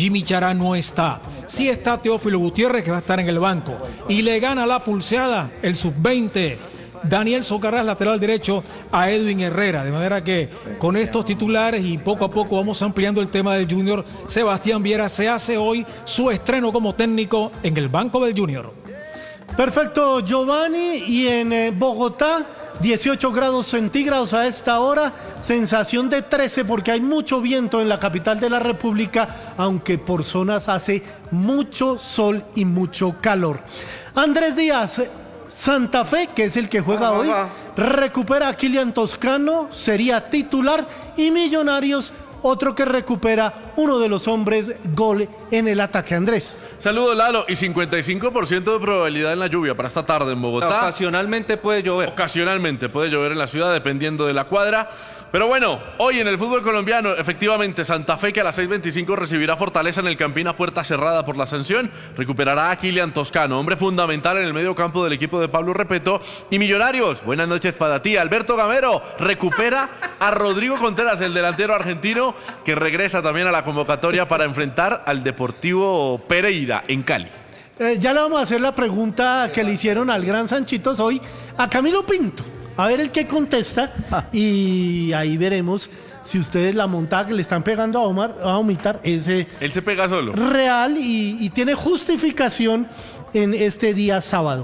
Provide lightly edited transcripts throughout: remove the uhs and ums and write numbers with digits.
Jimmy Chará no está. Sí está Teófilo Gutiérrez, que va a estar en el banco. Y le gana la pulseada el sub-20. Daniel Socarrás, lateral derecho, a Edwin Herrera. De manera que con estos titulares y poco a poco vamos ampliando el tema del Junior. Sebastián Viera se hace hoy su estreno como técnico en el banco del Junior. Perfecto, Giovanni. Y en Bogotá, 18 grados centígrados a esta hora, sensación de 13 porque hay mucho viento en la capital de la República, aunque por zonas hace mucho sol y mucho calor. Andrés Díaz, Santa Fe, que es el que juega hoy, recupera a Kylian Toscano, sería titular, y Millonarios, otro que recupera uno de los hombres gol en el ataque. Andrés. Saludos, Lalo. Y 55% de probabilidad en la lluvia para esta tarde en Bogotá. Ocasionalmente puede llover. Ocasionalmente puede llover en la ciudad, dependiendo de la cuadra. Pero bueno, hoy en el fútbol colombiano, efectivamente, Santa Fe, que a las 6:25 recibirá Fortaleza en el Campín a puerta cerrada por la sanción, recuperará a Kylian Toscano, hombre fundamental en el medio campo del equipo de Pablo Repeto. Y Millonarios, buenas noches para ti, Alberto Gamero, recupera a Rodrigo Contreras, el delantero argentino, que regresa también a la convocatoria para enfrentar al Deportivo Pereira en Cali. Ya le vamos a hacer la pregunta que le hicieron al gran Sanchitos hoy a Camilo Pinto. A ver el que contesta y ahí veremos si ustedes la montada que le están pegando a Omitar es él se pega solo. Real y tiene justificación en este día sábado.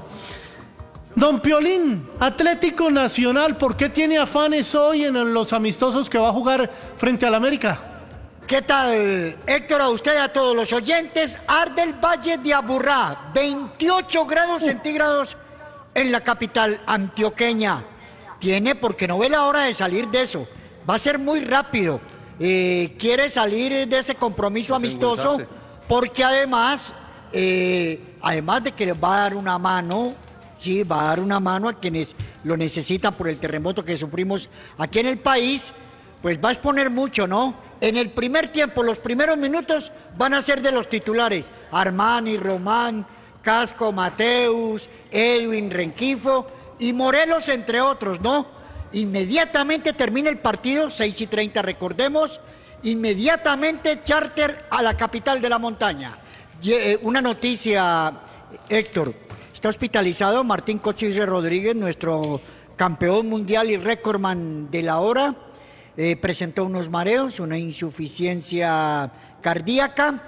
Don Piolín, Atlético Nacional, ¿por qué tiene afanes hoy en los amistosos que va a jugar frente al América? ¿Qué tal, Héctor? A usted y a todos los oyentes. Arde el Valle de Aburrá, 28 grados centígrados en la capital antioqueña. Tiene, porque no ve la hora de salir de eso. Va a ser muy rápido. Quiere salir de ese compromiso amistoso porque además de que les va a dar una mano, sí, va a dar una mano a quienes lo necesitan por el terremoto que sufrimos aquí en el país, pues va a exponer mucho, ¿no? En el primer tiempo, los primeros minutos van a ser de los titulares. Armani, Román, Casco, Mateus, Edwin, Renquifo y Morelos, entre otros, ¿no? Inmediatamente termina el partido, 6:30, recordemos, inmediatamente charter a la capital de la montaña. Una noticia, Héctor, está hospitalizado Martín Cochise Rodríguez, nuestro campeón mundial y récordman de la hora, presentó unos mareos, una insuficiencia cardíaca,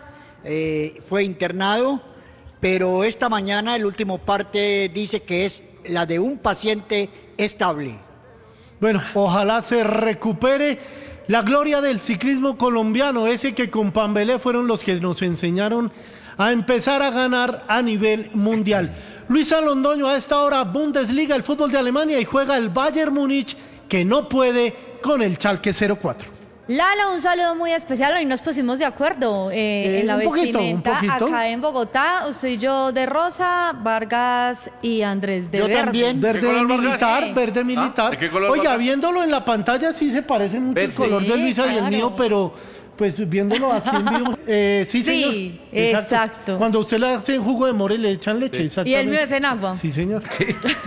fue internado, pero esta mañana el último parte dice que es la de un paciente estable. Bueno, ojalá se recupere la gloria del ciclismo colombiano, ese que con Pambelé fueron los que nos enseñaron a empezar a ganar a nivel mundial. Luisa Londoño, a esta hora Bundesliga, el fútbol de Alemania, y juega el Bayern Múnich, que no puede con el Schalke 04. Lalo, un saludo muy especial. Hoy nos pusimos de acuerdo en la vestimenta acá en Bogotá. Usted y yo de rosa, Vargas y Andrés de yo verde. También. Verde militar, Vargas? verde militar. ¿De qué color, Oiga, Vargas? Viéndolo en la pantalla sí se parece mucho el color de Luisa y el mío, pero pues viéndolo aquí en vivo. Sí, señor. Sí, exacto. Cuando usted le hace jugo de more le echan leche, Y exactamente. el mío es en agua. Sí, señor. Sí.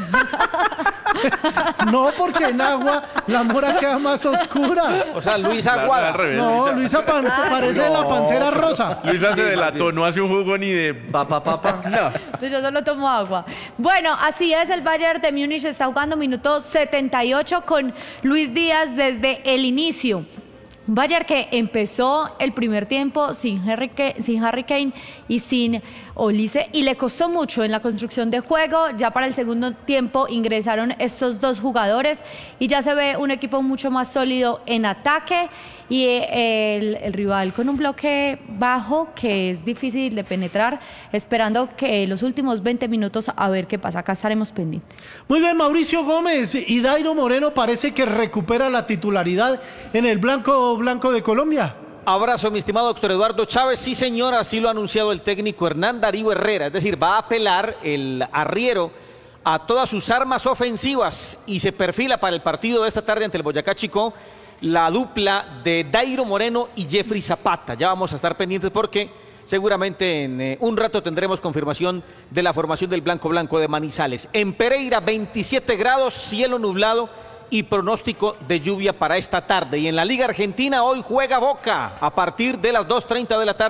No, porque en agua la mora queda más oscura. O sea, Luis Aguada. Al revés, No, Luisa parece la pantera rosa. Luisa se delató, no hace un jugo ni de Papá. no. Yo solo tomo agua. Bueno, así es, el Bayern de Múnich está jugando minuto 78 con Luis Díaz desde el inicio. Un Bayern que empezó el primer tiempo sin Harry Kane y sin Olise, y le costó mucho en la construcción de juego. Ya para el segundo tiempo ingresaron estos dos jugadores y ya se ve un equipo mucho más sólido en ataque, y el rival con un bloque bajo que es difícil de penetrar, esperando que los últimos 20 minutos a ver qué pasa. Acá estaremos pendientes. Muy bien, Mauricio Gómez y Dairo Moreno parece que recupera la titularidad en el blanco de Colombia. Abrazo, mi estimado doctor Eduardo Chávez. Sí, señor, así lo ha anunciado el técnico Hernán Darío Herrera. Es decir, va a apelar el arriero a todas sus armas ofensivas y se perfila para el partido de esta tarde ante el Boyacá Chicó la dupla de Dairo Moreno y Jeffrey Zapata. Ya vamos a estar pendientes porque seguramente en un rato tendremos confirmación de la formación del blanco de Manizales. En Pereira, 27 grados, cielo nublado y pronóstico de lluvia para esta tarde. Y en la Liga Argentina hoy juega Boca a partir de las 2:30 de la tarde.